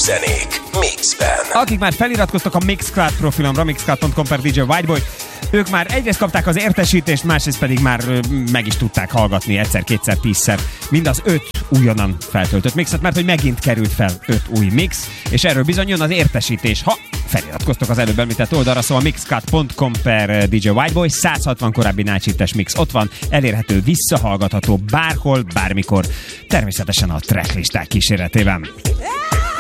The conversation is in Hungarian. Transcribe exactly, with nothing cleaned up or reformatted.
zenék mixben. Akik már feliratkoztak a Mixcloud profilomra, mixcloud pont com per dé jé Whiteboy, ők már egyrészt kapták az értesítést, másrészt pedig már meg is tudták hallgatni egyszer, kétszer, tízszer mind az öt újonnan feltöltött mixet, mert hogy megint került fel öt új mix, és erről bizony jön az értesítés, ha feliratkoztok az előbb említett oldalra, szóval mixcloud pont com per dé jé Whiteboy, száz hatvan korábbi nácsittes mix ott van, elérhető, visszahallgatható bárhol, bármikor, természetesen a tracklisták kíséretében.